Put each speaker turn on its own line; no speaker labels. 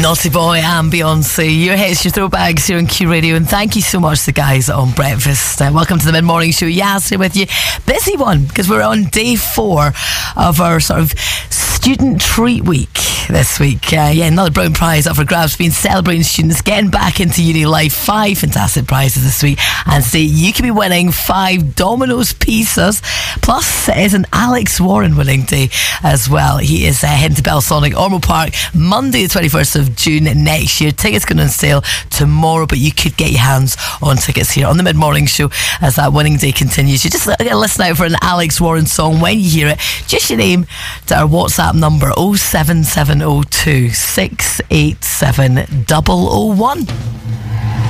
Naughty Boy and Beyonce. Your hits, your throwbacks here on Q Radio, and thank you so much to the guys on Breakfast. Welcome to the mid-morning show. Yaz here with you. Busy one, because we're on day 4 of our sort of student treat week this week. Another Brown Prize up for grabs. Been celebrating students getting back into uni life. 5 fantastic prizes this week, and today you could be winning 5 Domino's pizzas. Plus it is an Alex Warren winning day as well. He is heading to Belsonic Ormo Park Monday the 21st of June next year. Tickets going on sale tomorrow, but you could get your hands on tickets here on the mid-morning show as that winning day continues. You just gotta listen out for an Alex Warren song. When you hear it, just your name to our WhatsApp number 07702 687 001.